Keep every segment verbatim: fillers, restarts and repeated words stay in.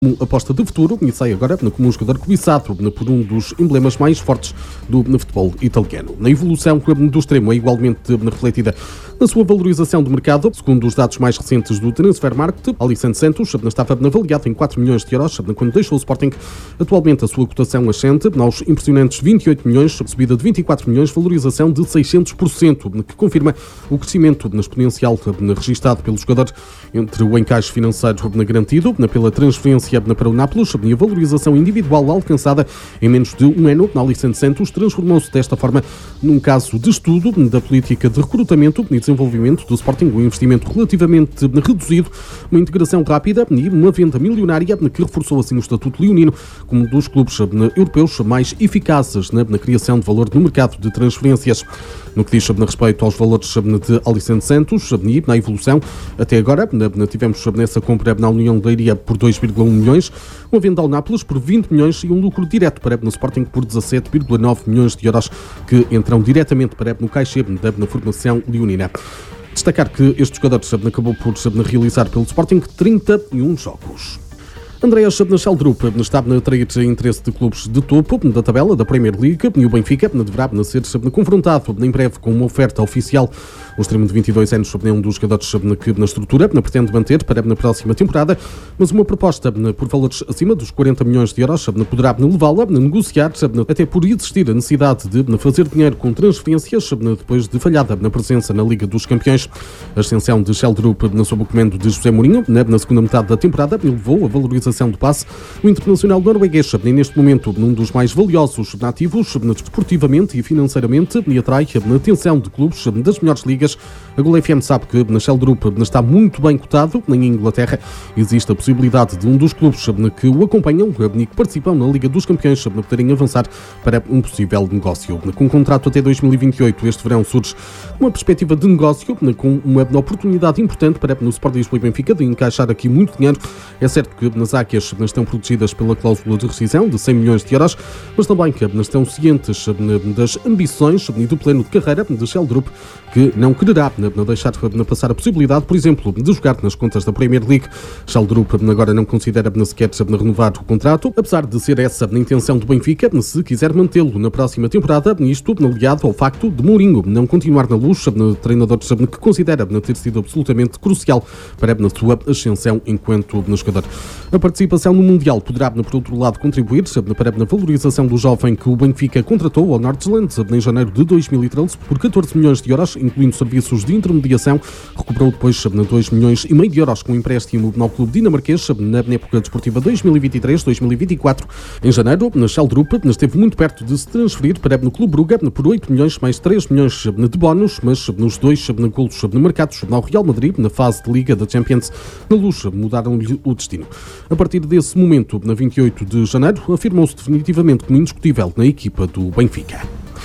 Como aposta de futuro, e sai agora como um jogador cobiçado por um dos emblemas mais fortes do futebol italiano. Na evolução do extremo é igualmente refletida na sua valorização de mercado. Segundo os dados mais recentes do Transfermarkt, Alisson Santos estava avaliado em quatro milhões de euros quando deixou o Sporting. Atualmente a sua cotação ascende aos impressionantes vinte e oito milhões, subida de vinte e quatro milhões, valorização de seiscentos por cento, que confirma o crescimento exponencial registado pelo jogador entre o encaixe financeiro garantido pela transferência para o Nápoles e a valorização individual alcançada em menos de um ano. Alisson Santos transformou-se desta forma num caso de estudo da política de recrutamento e desenvolvimento do Sporting, um investimento relativamente reduzido, uma integração rápida e uma venda milionária que reforçou assim o estatuto leonino como um dos clubes europeus mais eficazes na criação de valor no mercado de transferências. No que diz a respeito aos valores de Alisson Santos e na evolução, até agora tivemos nessa compra na União de Leiria por dois vírgula um milhões, uma venda ao Nápoles por vinte milhões e um lucro direto para o Sporting por dezassete vírgula nove milhões de euros que entram diretamente para no caixa da formação leonina. Destacar que este jogador acabou por realizar pelo Sporting trinta e um jogos. Andreas Sheldrup está a atrair interesse de clubes de topo da tabela da Premier League e o Benfica deverá ser confrontado em breve com uma oferta oficial. O extremo de vinte e dois anos é um dos jogadores que na estrutura pretende manter para a próxima temporada, mas uma proposta por valores acima dos quarenta milhões de euros poderá levá-lo a negociar, até por existir a necessidade de fazer dinheiro com transferências depois de falhada na presença na Liga dos Campeões. A ascensão de Sheldrup sob o comando de José Mourinho na segunda metade da temporada levou a valorização do passe. O internacional norueguês é neste momento um dos mais valiosos nativos desportivamente e financeiramente e atrai a atenção de clubes das melhores ligas. A Gol F M sabe que Sheldrup está muito bem cotado em Inglaterra. Existe a possibilidade de um dos clubes que o acompanham e que participam na Liga dos Campeões poderem avançar para um possível negócio. Com um contrato até dois mil e vinte e oito, este verão surge uma perspectiva de negócio com uma oportunidade importante para o Sport Lisboa e Benfica de encaixar aqui muito dinheiro. É certo que nas águias estão protegidas pela cláusula de rescisão de cem milhões de euros, mas também que estão cientes das ambições e do plano de carreira de Sheldrup, que não quererá deixar passar a possibilidade, por exemplo, de jogar nas contas da Premier League. Sheldrup agora não considera sequer renovar o contrato, apesar de ser essa a intenção do Benfica, se quiser mantê-lo na próxima temporada, isto aliado ao facto de Mourinho não continuar na luz, treinador que considera ter sido absolutamente crucial para a sua ascensão enquanto jogador. A participação no Mundial poderá, por outro lado, contribuir para a valorização do jovem que o Benfica contratou ao Nordjylland em janeiro de dois mil e treze por catorze milhões de euros, incluindo serviços de intermediação. Recuperou depois dois milhões e meio de euros com um empréstimo no clube dinamarquês na época desportiva dois mil e vinte e três dois mil e vinte e quatro. Em janeiro, Sheldrup esteve muito perto de se transferir para o Clube Brugge por oito milhões mais três milhões de bónus, mas nos dois golos marcados ao Real Madrid na fase de Liga da Champions, na Luz, mudaram-lhe o destino. A partir desse momento, na vinte e oito de janeiro, afirmou-se definitivamente como indiscutível na equipa do Benfica.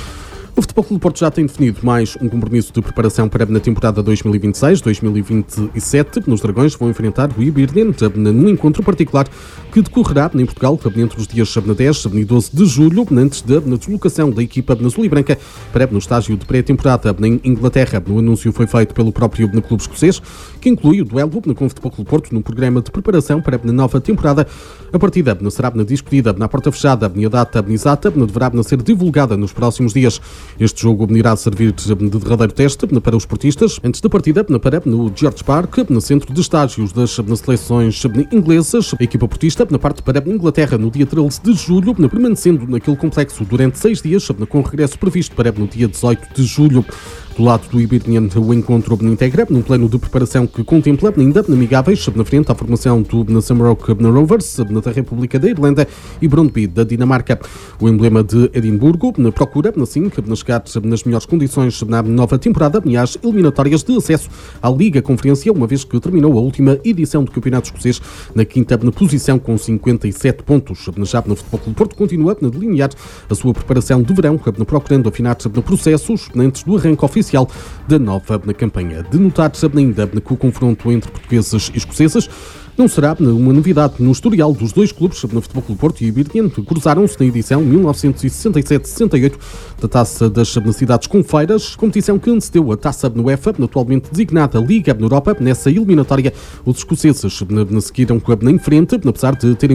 O Futebol Clube do Porto já tem definido mais um compromisso de preparação para a temporada dois mil e vinte e seis dois mil e vinte e sete. Nos Dragões vão enfrentar o Hibernian num encontro particular que decorrerá em Portugal entre os dias dez e doze de julho, antes da deslocação da equipa azul e branca para no estágio de pré-temporada em Inglaterra. O anúncio foi feito pelo próprio clube escocês, que inclui o duelo com o Futebol Clube do Porto num programa de preparação para a nova temporada. A partida será discutida na porta fechada e a data exata deverá ser divulgada nos próximos dias. Este jogo irá servir de derradeiro teste para os esportistas antes da partida para no George Park, no centro de estágios das seleções inglesas. A equipa portista parte para a Inglaterra no dia treze de julho, permanecendo naquele complexo durante seis dias, com regresso previsto para no dia dezoito de julho. Do lado do Hibernian, o encontro integra num plano de preparação que contempla ainda amigáveis na frente à formação do Shamrock Rovers da República da Irlanda e Brøndby da Dinamarca. O emblema de Edimburgo procura, assim, chegar nas melhores condições na nova temporada e às eliminatórias de acesso à Liga Conferência, uma vez que terminou a última edição do Campeonato Escocês na quinta posição com cinquenta e sete pontos. Já no Futebol Clube do Porto continua a delinear a sua preparação de verão, procurando afinar processos antes do arranque oficial da nova campanha. De notar ainda que o confronto entre portugueses e escoceses Não será uma novidade no historial dos dois clubes, no Futebol Clube Porto e Ibirtian, que cruzaram-se na edição mil novecentos e sessenta e sete sessenta e oito da Taça das Cidades Confeiras, competição que antecedeu a Taça UEFA, atualmente designada Liga Europa. Nessa eliminatória, os escoceses seguiram em frente, apesar de terem